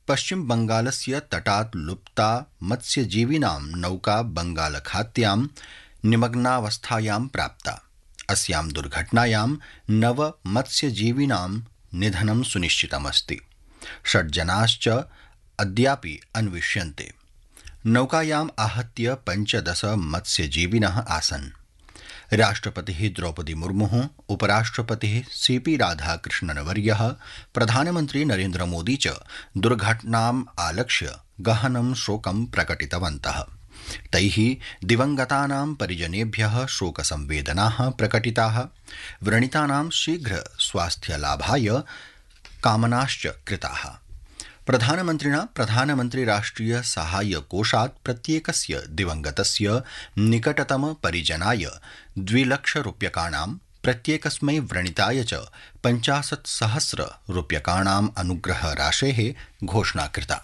पश्चिम बंगालस्य तटात् लुप्ता मत्स्यजीविनां नौका बंगालखात्यां निमग्नावस्थायां प्राप्ता। अस्यां दुर्घटनायां 9 मत्स्यजीविनां निधनं सुनिश्चितमस्ति। 6 जनाश्च अद्यापि अन्विष्यन्ते। नौकायाम् आहत्य 15 मत्स्यजीविनः आसन्। राष्ट्रपतिः द्रौपदी मुर्मुः, उपराष्ट्रपतिः सीपी राधाकृष्णनवर्यः, प्रधानमन्त्री नरेन्द्र मोदी च दुर्घटनाम् आलक्ष्य गहनं शोकं प्रकटितवन्तः। तैः दिवंगतानां परिजनेभ्यः शोकसंवेदनाः प्रकटिताः। व्रणितानां शीघ्र स्वास्थ्यलाभाय कामनाश्च कृताः। प्रधानमन्त्रिणा प्रधानमन्त्री राष्ट्रिय सहाय कोषात् प्रत्येकस्य दिवंगतस्य निकटतम परिजनाय 2 लाख रूप्यकाणां, प्रत्येकस्मै व्रणिताय च 50,000 रूप्यकाणाम् अनुग्रहराशेः घोषणा कृता।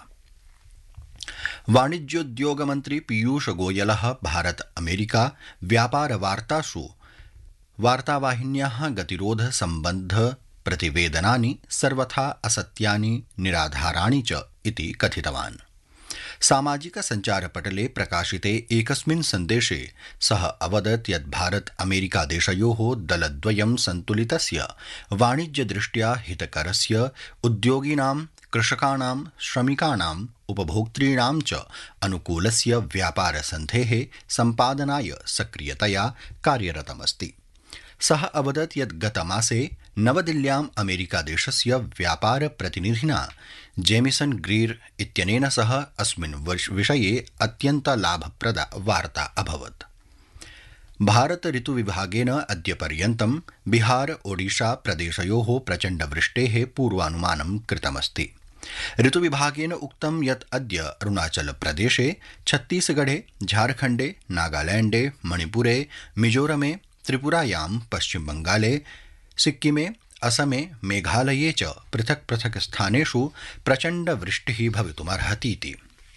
वाणिज्योद्योगमन्त्री पीयूष गोयलः भारत अमेरिका व्यापार वार्तावाहिन्याः गतिरोध सम्बद्ध प्रतिवेदनानि सर्वथा असत्यानि, निराधाराणि च इति कथितवान्। सामाजिक सञ्चारपटले प्रकाशिते एकस्मिन् सन्देशे सः अवदत् यत् भारत अमेरिका देशयोः दलद्वयं सन्तुलितस्य वाणिज्यदृष्ट्या हितकरस्य, उद्योगिनां, कृषकाणां, श्रमिकाणां, उपभोक्तॄणां च अनुकूलस्य व्यापारसन्धेः सम्पादनाय सक्रियतया कार्यरतमस्ति। सः अवदत् यत् गतमासे नवदिल्ल्याम् अमेरिकादेशस्य व्यापारप्रतिनिधिना जेमिसन ग्रीर इत्यनेन सह अस्मिन् विषये अत्यन्तलाभप्रदा वार्ता अभवत्। भारत ऋतुविभागेन अद्य पर्यन्तं बिहार ओडिशा प्रदेशयोः प्रचण्डवृष्टेः पूर्वानुमानं कृतमस्ति। ऋतुविभागेन उक्तं यत् अद्य अरुणाचलप्रदेशे, छत्तीसगढ़े, झारखण्डे, नागालैण्डे, मणिपुरे, मिजोरमे, त्रिपुरायां, पश्चिमबंगाले, सिक्किमे, असमे, मेघालये च पृथक् पृथक् स्थानेषु प्रचण्डवृष्टिः भवितुमर्हतीति।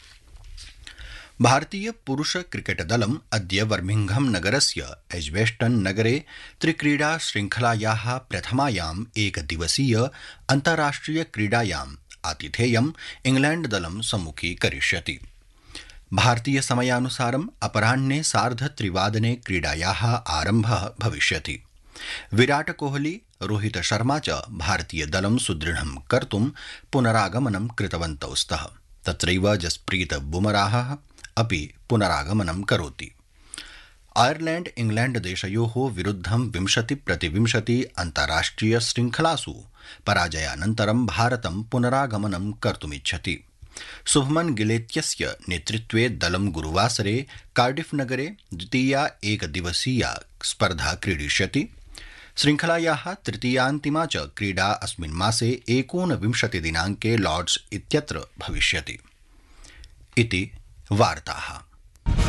भारतीय पुरुष क्रिकेट दलम् अद्य बर्मिंघम नगरस्य एज्बेस्टन नगरे त्रिक्रीडा श्रृंखलायाः प्रथमायाम् एकदिवसीय अन्ताराष्ट्रिय क्रीडायाम् आतिथेयम् इंग्लैण्ड दलं सम्मुखीकरिष्यति। भारतीय समयानुसारम् अपराह्ने 3:30 क्रीडायाः आरम्भः भविष्यति। विराट कोहली, रोहित शर्मा च भारतीय दलं सुदृढं कर्तुं पुनरागमनं कृतवन्तौ स्तः। तत्रैव जसप्रीत बुमराह अपि पुनरागमनं करोति। आयरलैण्ड इंग्लैण्ड देशयोः विरुद्धं 20-20 अन्ताराष्ट्रिय श्रृंखलासु पराजयानन्तरं भारतं पुनरागमनं कर्तुमिच्छति। शुभमन गिलेत्यस्य नेतृत्वे दलं गुरुवासरे कार्डिफ नगरे द्वितीया एकदिवसीया स्पर्धा क्रीडिष्यति। श्रृंखलायाः तृतीयान्तिमा च क्रीडा अस्मिन् मासे 29 दिनाङ्के लॉर्ड्स इत्यत्र भविष्यति। इति वार्ताः।